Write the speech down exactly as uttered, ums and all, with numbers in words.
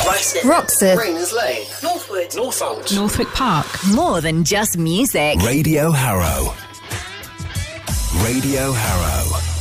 Ruislip, Roxeth, Rayners Lane, Northwood, Northolt, Northwick Park. More than just music. Radio Harrow. Radio Harrow.